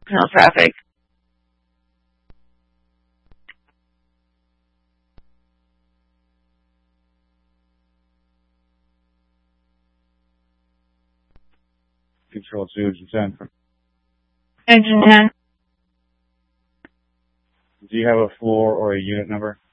No traffic. Control 2, engine 10. Engine 10. Do you have a floor or a unit number?